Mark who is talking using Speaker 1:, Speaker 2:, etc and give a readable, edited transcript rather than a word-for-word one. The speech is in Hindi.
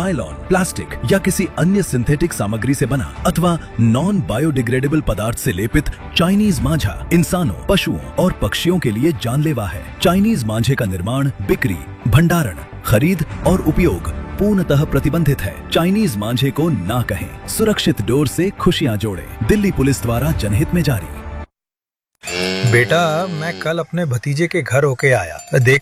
Speaker 1: नायलॉन, प्लास्टिक या किसी अन्य सिंथेटिक सामग्री से बना अथवा नॉन बायोडिग्रेडेबल पदार्थ से लेपित चाइनीज मांझा इंसानों, पशुओं और पक्षियों के लिए जानलेवा है। चाइनीज मांझे का निर्माण, बिक्री, भंडारण, खरीद और उपयोग पूर्णतः प्रतिबंधित है। चाइनीज मांझे को ना कहें। सुरक्षित डोर से खुशियां जोड़ें। दिल्ली पुलिस द्वारा जनहित में जारी।
Speaker 2: बेटा, मैं कल अपने भतीजे के घर होके आया। देख